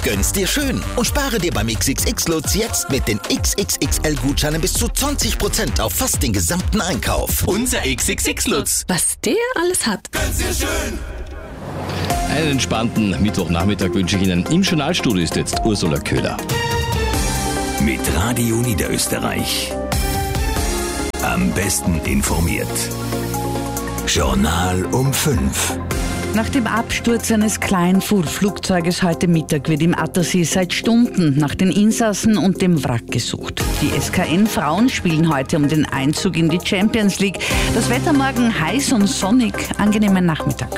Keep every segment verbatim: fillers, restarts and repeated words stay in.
Gönn's dir schön und spare dir beim X X X-Lutz jetzt mit den X X X L-Gutscheinen bis zu zwanzig Prozent auf fast den gesamten Einkauf. Unser X X X-Lutz. Was der alles hat. Gönn's dir schön. Einen entspannten Mittwochnachmittag wünsche ich Ihnen. Im Journalstudio ist jetzt Ursula Köhler. Mit Radio Niederösterreich. Am besten informiert. Journal um fünf. Nach dem Absturz eines Kleinflugzeuges heute Mittag wird im Attersee seit Stunden nach den Insassen und dem Wrack gesucht. Die S K N-Frauen spielen heute um den Einzug in die Champions League. Das Wetter morgen heiß und sonnig, angenehmen Nachmittag.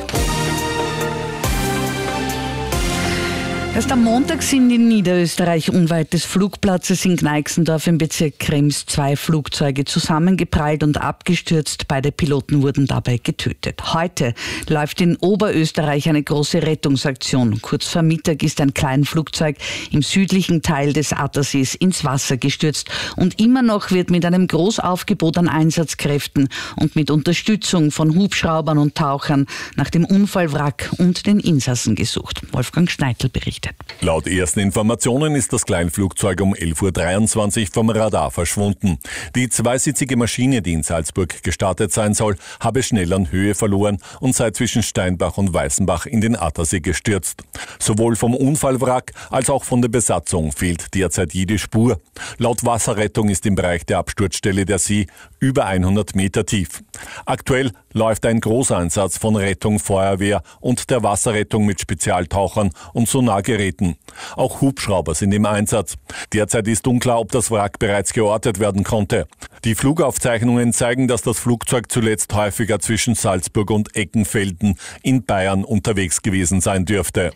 Erst am Montag sind in Niederösterreich unweit des Flugplatzes in Gneixendorf im Bezirk Krems zwei Flugzeuge zusammengeprallt und abgestürzt. Beide Piloten wurden dabei getötet. Heute läuft in Oberösterreich eine große Rettungsaktion. Kurz vor Mittag ist ein Kleinflugzeug im südlichen Teil des Attersees ins Wasser gestürzt. Und immer noch wird mit einem Großaufgebot an Einsatzkräften und mit Unterstützung von Hubschraubern und Tauchern nach dem Unfallwrack und den Insassen gesucht. Wolfgang Schneitel berichtet. Laut ersten Informationen ist das Kleinflugzeug um elf Uhr dreiundzwanzig vom Radar verschwunden. Die zweisitzige Maschine, die in Salzburg gestartet sein soll, habe schnell an Höhe verloren und sei zwischen Steinbach und Weißenbach in den Attersee gestürzt. Sowohl vom Unfallwrack als auch von der Besatzung fehlt derzeit jede Spur. Laut Wasserrettung ist im Bereich der Absturzstelle der See über hundert Meter tief. Aktuell läuft ein Großeinsatz von Rettung, Feuerwehr und der Wasserrettung mit Spezialtauchern und Sonargeräten. Auch Hubschrauber sind im Einsatz. Derzeit ist unklar, ob das Wrack bereits geortet werden konnte. Die Flugaufzeichnungen zeigen, dass das Flugzeug zuletzt häufiger zwischen Salzburg und Eckenfelden in Bayern unterwegs gewesen sein dürfte.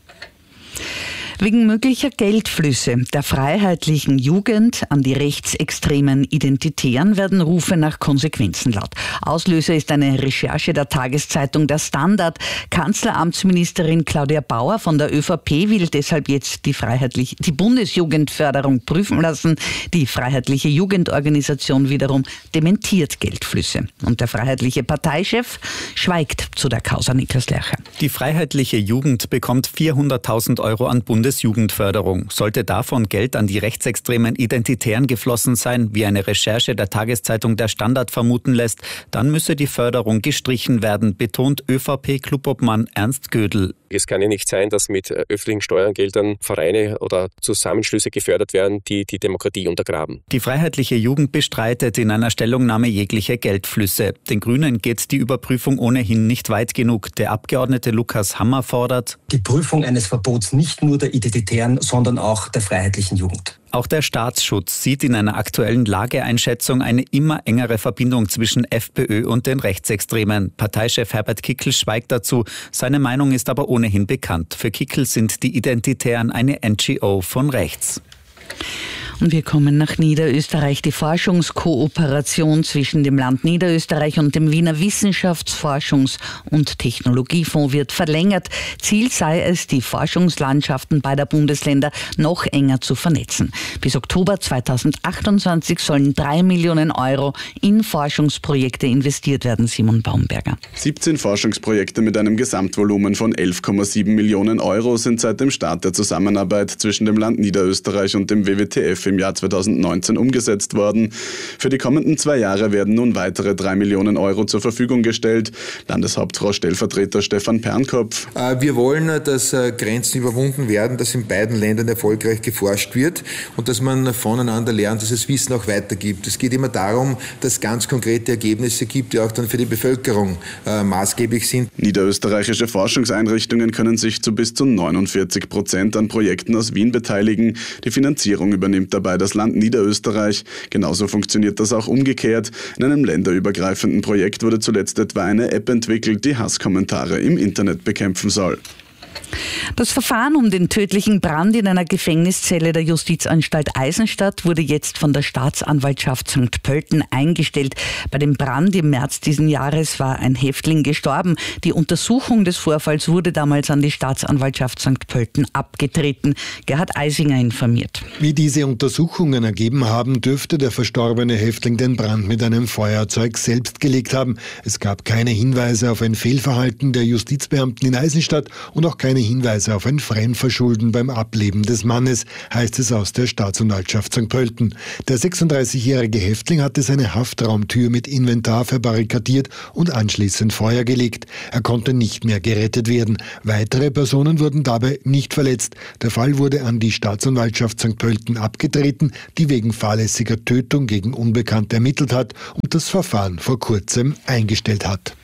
Wegen möglicher Geldflüsse der freiheitlichen Jugend an die rechtsextremen Identitären werden Rufe nach Konsequenzen laut. Auslöser ist eine Recherche der Tageszeitung Der Standard. Kanzleramtsministerin Claudia Bauer von der ÖVP will deshalb jetzt die freiheitliche, die Bundesjugendförderung prüfen lassen. Die Freiheitliche Jugendorganisation wiederum dementiert Geldflüsse. Und der freiheitliche Parteichef schweigt zu der Causa. Niklas Lercher. Die Freiheitliche Jugend bekommt vierhunderttausend Euro an Bundes Bundesjugendförderung. Sollte davon Geld an die rechtsextremen Identitären geflossen sein, wie eine Recherche der Tageszeitung Der Standard vermuten lässt, dann müsse die Förderung gestrichen werden, betont ÖVP-Clubobmann Ernst Gödel. Es kann ja nicht sein, dass mit öffentlichen Steuergeldern Vereine oder Zusammenschlüsse gefördert werden, die die Demokratie untergraben. Die Freiheitliche Jugend bestreitet in einer Stellungnahme jegliche Geldflüsse. Den Grünen geht die Überprüfung ohnehin nicht weit genug. Der Abgeordnete Lukas Hammer fordert die Prüfung eines Verbots nicht nur der Identitären, sondern auch der Freiheitlichen Jugend. Auch der Staatsschutz sieht in einer aktuellen Lageeinschätzung eine immer engere Verbindung zwischen FPÖ und den Rechtsextremen. Parteichef Herbert Kickl schweigt dazu. Seine Meinung ist aber ohnehin bekannt. Für Kickl sind die Identitären eine N G O von rechts. Und wir kommen nach Niederösterreich. Die Forschungskooperation zwischen dem Land Niederösterreich und dem Wiener Wissenschafts-, und Technologiefonds wird verlängert. Ziel sei es, die Forschungslandschaften beider Bundesländer noch enger zu vernetzen. Bis Oktober zweitausendachtundzwanzig sollen drei Millionen Euro in Forschungsprojekte investiert werden. Simon Baumberger. siebzehn Forschungsprojekte mit einem Gesamtvolumen von elf Komma sieben Millionen Euro sind seit dem Start der Zusammenarbeit zwischen dem Land Niederösterreich und dem W W T F im Jahr zweitausendneunzehn umgesetzt worden. Für die kommenden zwei Jahre werden nun weitere drei Millionen Euro zur Verfügung gestellt. Landeshauptfrau Stellvertreter Stefan Pernkopf. Wir wollen, dass Grenzen überwunden werden, dass in beiden Ländern erfolgreich geforscht wird und dass man voneinander lernt, dass es Wissen auch weitergibt. Es geht immer darum, dass es ganz konkrete Ergebnisse gibt, die auch dann für die Bevölkerung äh, maßgeblich sind. Niederösterreichische Forschungseinrichtungen können sich zu bis zu neunundvierzig Prozent an Projekten aus Wien beteiligen. Die Finanzierung übernimmt dabei das Land Niederösterreich. Genauso funktioniert das auch umgekehrt. In einem länderübergreifenden Projekt wurde zuletzt etwa eine App entwickelt, die Hasskommentare im Internet bekämpfen soll. Das Verfahren um den tödlichen Brand in einer Gefängniszelle der Justizanstalt Eisenstadt wurde jetzt von der Staatsanwaltschaft Sankt Pölten eingestellt. Bei dem Brand im März diesen Jahres war ein Häftling gestorben. Die Untersuchung des Vorfalls wurde damals an die Staatsanwaltschaft Sankt Pölten abgetreten. Gerhard Eisinger informiert. Wie diese Untersuchungen ergeben haben, dürfte der verstorbene Häftling den Brand mit einem Feuerzeug selbst gelegt haben. Es gab keine Hinweise auf ein Fehlverhalten der Justizbeamten in Eisenstadt und auch keine Hinweise auf ein Fremdverschulden beim Ableben des Mannes, heißt es aus der Staatsanwaltschaft Sankt Pölten. Der sechsunddreißigjährige Häftling hatte seine Haftraumtür mit Inventar verbarrikadiert und anschließend Feuer gelegt. Er konnte nicht mehr gerettet werden. Weitere Personen wurden dabei nicht verletzt. Der Fall wurde an die Staatsanwaltschaft Sankt Pölten abgetreten, die wegen fahrlässiger Tötung gegen Unbekannte ermittelt hat und das Verfahren vor kurzem eingestellt hat.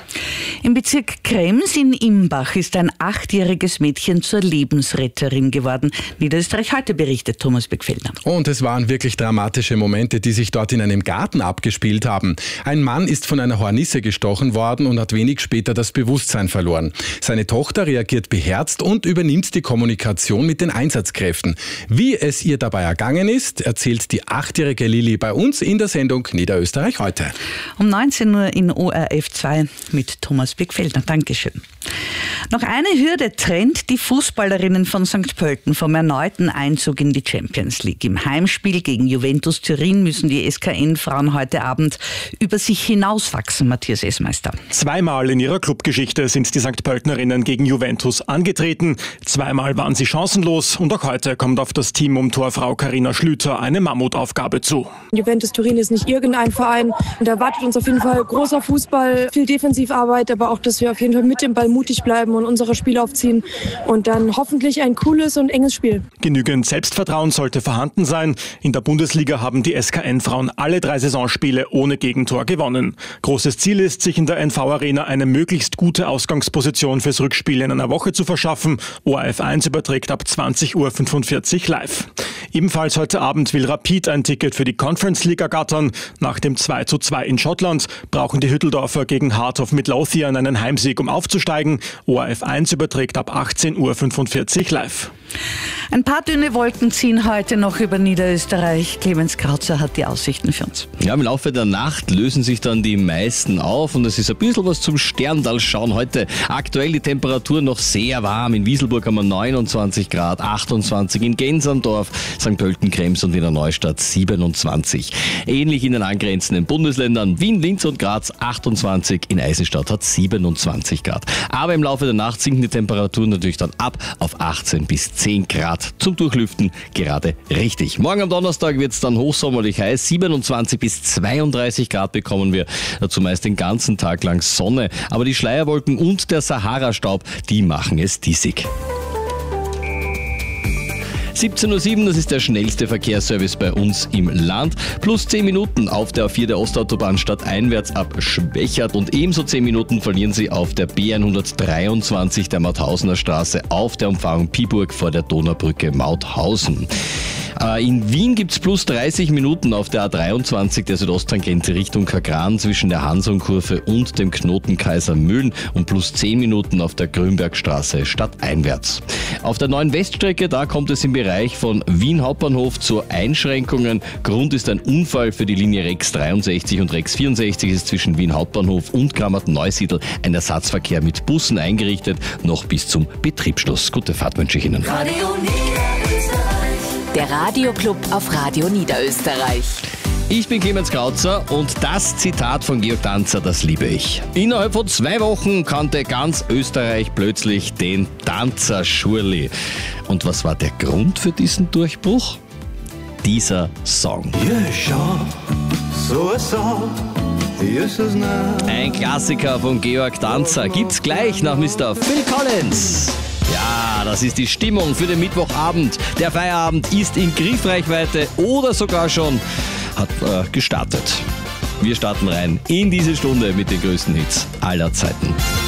Im Bezirk Krems in Imbach ist ein achtjähriges Mädchen zur Lebensretterin geworden. Niederösterreich heute berichtet Thomas Beckfeldner. Und es waren wirklich dramatische Momente, die sich dort in einem Garten abgespielt haben. Ein Mann ist von einer Hornisse gestochen worden und hat wenig später das Bewusstsein verloren. Seine Tochter reagiert beherzt und übernimmt die Kommunikation mit den Einsatzkräften. Wie es ihr dabei ergangen ist, erzählt die achtjährige Lilly bei uns in der Sendung Niederösterreich heute. Um neunzehn Uhr in O R F zwei mit Thomas Beckfeldner. Dankeschön. Noch eine Hürde trennt die Fußballerinnen von Sankt Pölten vom erneuten Einzug in die Champions League. Im Heimspiel gegen Juventus Turin müssen die S K N-Frauen heute Abend über sich hinauswachsen, Matthias Esmeister. Zweimal in ihrer Clubgeschichte sind die Sankt Pöltnerinnen gegen Juventus angetreten. Zweimal waren sie chancenlos und auch heute kommt auf das Team um Torfrau Carina Schlüter eine Mammutaufgabe zu. Juventus Turin ist nicht irgendein Verein. Da erwartet uns auf jeden Fall großer Fußball, viel Defensivarbeit, aber auch, dass wir auf jeden Fall mit dem Ball mutig bleiben und unsere Spiele aufziehen und dann hoffentlich ein cooles und enges Spiel. Genügend Selbstvertrauen sollte vorhanden sein. In der Bundesliga haben die S K N-Frauen alle drei Saisonspiele ohne Gegentor gewonnen. Großes Ziel ist, sich in der N V-Arena eine möglichst gute Ausgangsposition fürs Rückspiel in einer Woche zu verschaffen. O R F eins überträgt ab zwanzig Uhr fünfundvierzig live. Ebenfalls heute Abend will Rapid ein Ticket für die Conference League ergattern. Nach dem zwei zu zwei in Schottland brauchen die Hütteldorfer gegen Heart of Midlothian einen Heimsieg, um aufzusteigen. O R F eins überträgt ab achtzehn Uhr fünfundvierzig live. Ein paar dünne Wolken ziehen heute noch über Niederösterreich. Clemens Krauzer hat die Aussichten für uns. Ja, im Laufe der Nacht lösen sich dann die meisten auf und es ist ein bisschen was zum Sterndal schauen heute. Aktuell die Temperatur noch sehr warm. In Wieselburg haben wir neunundzwanzig Grad, achtundzwanzig in Gensandorf, Sankt Pölten, Krems und Wiener Neustadt siebenundzwanzig. Ähnlich in den angrenzenden Bundesländern Wien, Linz und Graz achtundzwanzig, in Eisenstadt hat siebenundzwanzig Grad. Aber im Laufe der Nacht sinken die Temperaturen natürlich dann ab auf achtzehn bis zehn Grad. Zum Durchlüften gerade richtig. Morgen am Donnerstag wird es dann hochsommerlich heiß. siebenundzwanzig bis zweiunddreißig Grad bekommen wir. Dazu meist den ganzen Tag lang Sonne. Aber die Schleierwolken und der Sahara-Staub, die machen es diesig. siebzehn Uhr sieben, das ist der schnellste Verkehrsservice bei uns im Land. Plus zehn Minuten auf der A vier der Ostautobahn stadteinwärts ab Schwächert und ebenso zehn Minuten verlieren Sie auf der B hundertdreiundzwanzig der Mauthausener Straße auf der Umfahrung Piburg vor der Donaubrücke Mauthausen. In Wien gibt es plus dreißig Minuten auf der A dreiundzwanzig der Südosttangente Richtung Kagran zwischen der Hansonkurve und dem Knoten Kaisermühlen und plus zehn Minuten auf der Grünbergstraße stadteinwärts. Auf der neuen Weststrecke, da kommt es im Bereich von Wien Hauptbahnhof zu Einschränkungen. Grund ist ein Unfall für die Linie Rex dreiundsechzig und Rex vierundsechzig ist zwischen Wien Hauptbahnhof und Grammaten-Neusiedl ein Ersatzverkehr mit Bussen eingerichtet, noch bis zum Betriebsschluss. Gute Fahrt wünsche ich Ihnen. Der Radioclub auf Radio Niederösterreich. Ich bin Clemens Krauzer und das Zitat von Georg Danzer, das liebe ich. Innerhalb von zwei Wochen kannte ganz Österreich plötzlich den Danzer-Schurli. Und was war der Grund für diesen Durchbruch? Dieser Song. Ein Klassiker von Georg Danzer gibt's gleich nach Mister Phil Collins. Ja, das ist die Stimmung für den Mittwochabend. Der Feierabend ist in Griffreichweite oder sogar schon hat äh, gestartet. Wir starten rein in diese Stunde mit den größten Hits aller Zeiten.